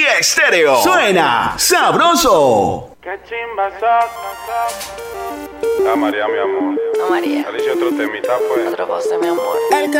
Estéreo. Suena sabroso. Qué chimba sos. A María, mi amor. A María. Alicia, otro temita, pues. Otra cosa, mi amor. El que